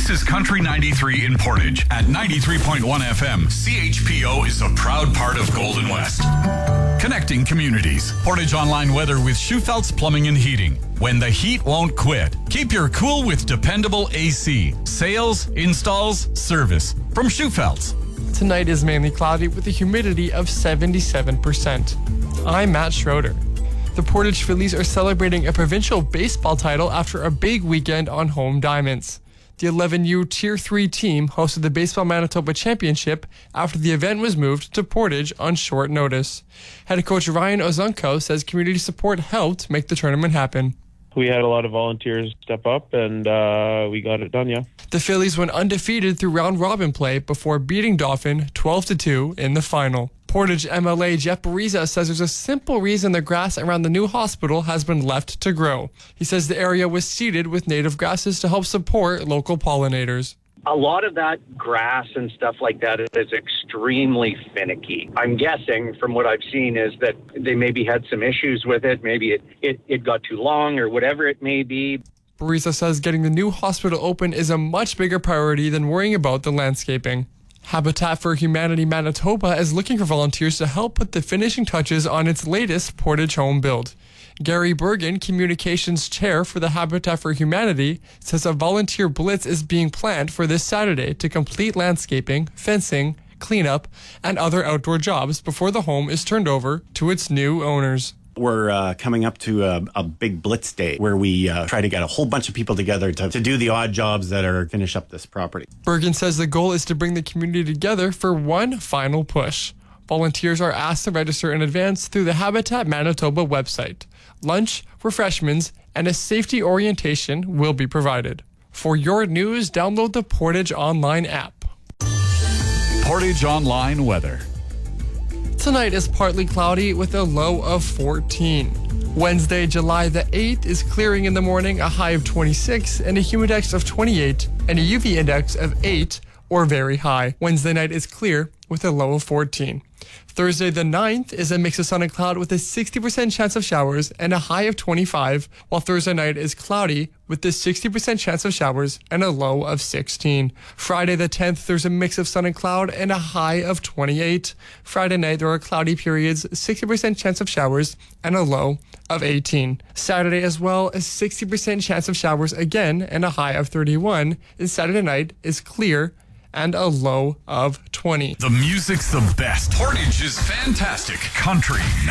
This is Country 93 in Portage at 93.1 FM. CHPO is a proud part of Golden West. Connecting communities. Portage Online weather with Schufelt's Plumbing and Heating. When the heat won't quit. Keep your cool with dependable AC. Sales, installs, service. From Schufelt's. Tonight is mainly cloudy with a humidity of 77%. I'm Matt Schroeder. The Portage Phillies are celebrating a provincial baseball title after a big weekend on home diamonds. The 11U Tier 3 team hosted the Baseball Manitoba Championship after the event was moved to Portage on short notice. Head coach Ryan Ozunko says community support helped make the tournament happen. We had a lot of volunteers step up, and we got it done, yeah. The Phillies went undefeated through round-robin play before beating Dauphin 12-2 in the final. Portage MLA Jeff Bariza says there's a simple reason the grass around the new hospital has been left to grow. He says the area was seeded with native grasses to help support local pollinators. A lot of that grass and stuff like that is extremely finicky. I'm guessing from what I've seen is that they maybe had some issues with it. Maybe it got too long or whatever it may be. Bariza says getting the new hospital open is a much bigger priority than worrying about the landscaping. Habitat for Humanity Manitoba is looking for volunteers to help put the finishing touches on its latest Portage home build. Gary Bergen, Communications Chair for the Habitat for Humanity, says a volunteer blitz is being planned for this Saturday to complete landscaping, fencing, cleanup, and other outdoor jobs before the home is turned over to its new owners. We're coming up to a big blitz day where we try to get a whole bunch of people together to do the odd jobs that are finish up this property. Bergen says the goal is to bring the community together for one final push. Volunteers are asked to register in advance through the Habitat Manitoba website. Lunch, refreshments, and a safety orientation will be provided. For your news, download the Portage Online app. Portage Online weather. Tonight is partly cloudy with a low of 14. Wednesday, July the 8th is clearing in the morning, a high of 26 and a humidex of 28 and a UV index of 8 or very high. Wednesday night is clear with a low of 14. Thursday the 9th is a mix of sun and cloud with a 60% chance of showers and a high of 25, while Thursday night is cloudy with a 60% chance of showers and a low of 16. Friday the 10th, there's a mix of sun and cloud and a high of 28. Friday night, there are cloudy periods, 60% chance of showers and a low of 18. Saturday as well, a 60% chance of showers again and a high of 31. And Saturday night is clear and a low of 20. The music's the best. Portage is fantastic. Country